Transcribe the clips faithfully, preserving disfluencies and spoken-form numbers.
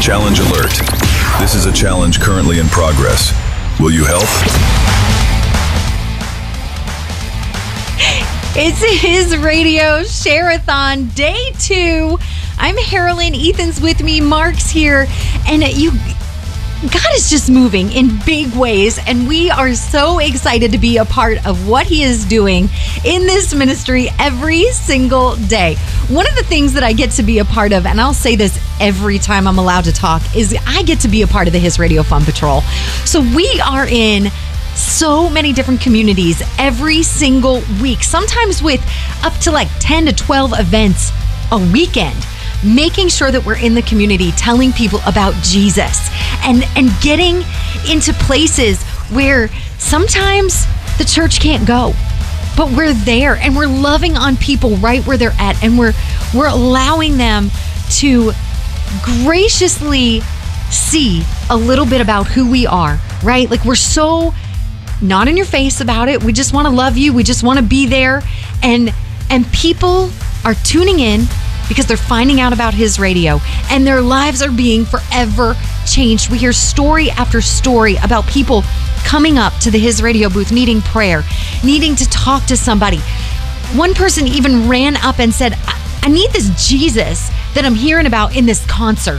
Challenge alert. This is a challenge currently in progress. Will you help? It's His Radio Share-a-thon Day two. I'm Harolyn. Ethan's with me. Mark's here. And you, God is just moving in big ways. And we are so excited to be a part of what He is doing in this ministry every single day. One of the things that I get to be a part of, and I'll say this every time I'm allowed to talk, is I get to be a part of the His Radio Fun Patrol. So we are in so many different communities every single week, sometimes with up to like ten to twelve events a weekend, making sure that we're in the community telling people about Jesus and, and getting into places where sometimes the church can't go, but we're there and we're loving on people right where they're at, and we're we're allowing them to graciously see a little bit about who we are, right? Like, we're so not in your face about it. We just want to love you. We just want to be there. And and people are tuning in because they're finding out about His Radio, and their lives are being forever changed. We hear story after story about people coming up to the His Radio booth, needing prayer, needing to talk to somebody. One person even ran up and said, I, I need this Jesus that I'm hearing about in this concert.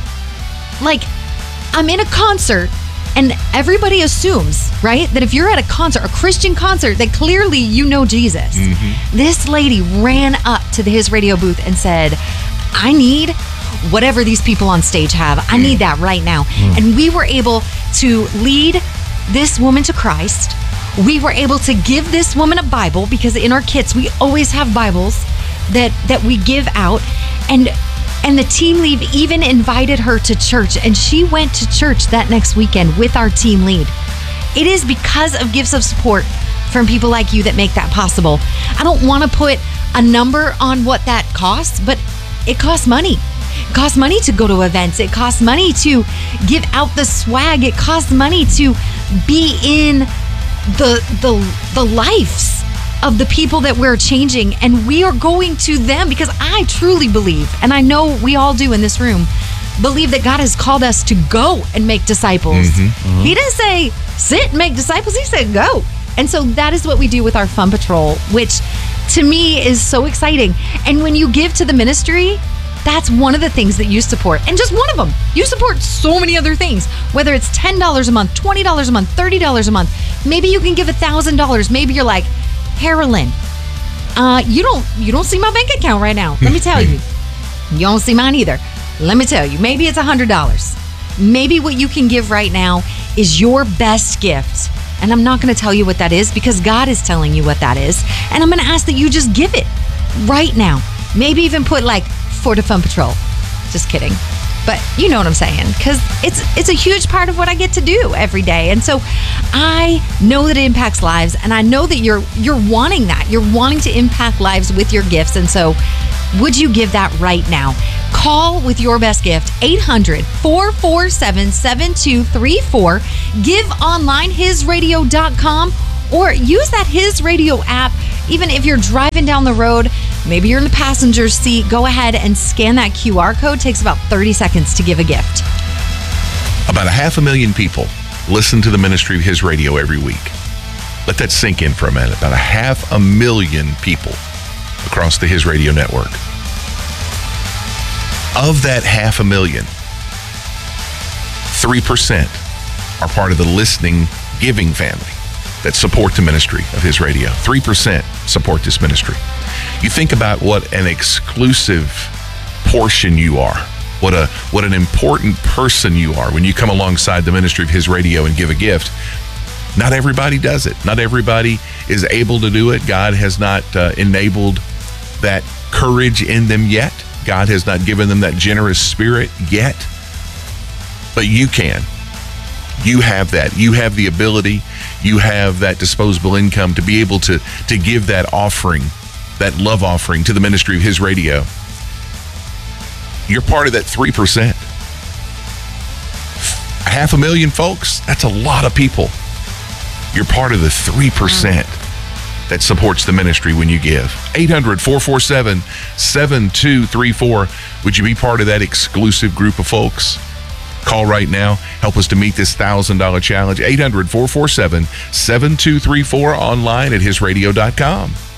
Like, I'm in a concert, and everybody assumes, right, that if you're at a concert, a Christian concert, that clearly you know Jesus. Mm-hmm. This lady ran up to the His Radio booth and said, I need whatever these people on stage have. I need that right now. Mm. And we were able to lead this woman to Christ. We were able to give this woman a Bible, because in our kits, we always have Bibles that, that we give out. And And the team lead even invited her to church, and she went to church that next weekend with our team lead. It is because of gifts of support from people like you that make that possible. I don't want to put a number on what that costs, but it costs money. It costs money to go to events. It costs money to give out the swag. It costs money to be in the the the lives of the people that we're changing, and we are going to them because I truly believe, and I know we all do in this room, believe that God has called us to go and make disciples. Mm-hmm, mm-hmm. He didn't say sit and make disciples. He said go. And so that is what we do with our Fun Patrol, which to me is so exciting. And when you give to the ministry, that's one of the things that you support, and just one of them. You support so many other things, whether it's ten dollars a month, twenty dollars a month, thirty dollars a month. Maybe you can give one thousand dollars. Maybe you're like, Harolyn, uh, you don't you don't see my bank account right now. Let me tell you. You don't see mine either. Let me tell you. Maybe it's one hundred dollars. Maybe what you can give right now is your best gift. And I'm not going to tell you what that is, because God is telling you what that is. And I'm going to ask that you just give it right now. Maybe even put like for the Fun Patrol. Just kidding. But you know what I'm saying, because it's it's a huge part of what I get to do every day. And so I know that it impacts lives, and I know that you're you're wanting that. You're wanting to impact lives with your gifts. And so would you give that right now? Call with your best gift, eight hundred, four four seven, seven two three four. Give online, his radio dot com, or use that His Radio app. Even if you're driving down the road, maybe you're in the passenger seat, go ahead and scan that Q R code. It takes about thirty seconds to give a gift. About a half a million people listen to the ministry of His Radio every week. Let that sink in for a minute. About a half a million people across the His Radio network. Of that half a million, three percent are part of the listening, giving family that support the ministry of His Radio. three percent support this ministry. You think about what an exclusive portion you are, what a what an important person you are when you come alongside the ministry of His Radio and give a gift. Not everybody does it. Not everybody is able to do it. God has not uh, enabled that courage in them yet. God has not given them that generous spirit yet. But you can. You have that. You have the ability. You have that disposable income to be able to, to give that offering, that love offering to the ministry of His Radio. You're part of that three percent. Half a million folks, that's a lot of people. You're part of the three percent that supports the ministry when you give. eight hundred, four four seven, seven two three four. Would you be part of that exclusive group of folks? Call right now. Help us to meet this one thousand dollars challenge. eight hundred, four four seven, seven two three four, online at his radio dot com.